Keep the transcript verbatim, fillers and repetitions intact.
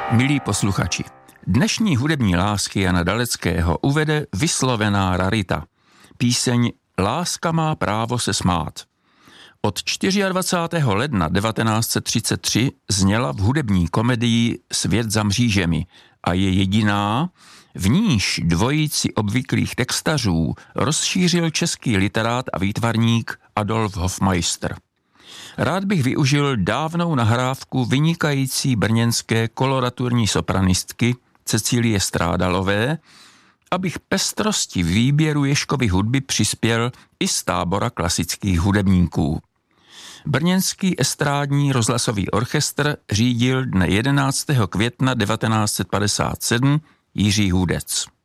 Milí posluchači, dnešní hudební lásky Jana Daleckého uvede vyslovená rarita. Píseň Láska má právo se smát. Od dvacátého čtvrtého ledna devatenáct set třicet tři zněla v hudební komedii Svět za mřížemi a je jediná, v níž dvojici obvyklých textařů rozšířil český literát a výtvarník Adolf Hofmeister. Rád bych využil dávnou nahrávku vynikající brněnské koloraturní sopranistky Cecílie Strádalové, abych pestrosti výběru Ježkovy hudby přispěl i z tábora klasických hudebníků. Brněnský estrádní rozhlasový orchestr řídil dne jedenáctého května devatenáct set padesát sedm Jiří Hudec.